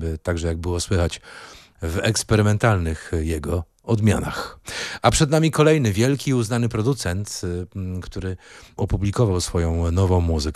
także jak było słychać w eksperymentalnych jego odmianach. A przed nami kolejny wielki, uznany producent, który opublikował swoją nową muzykę.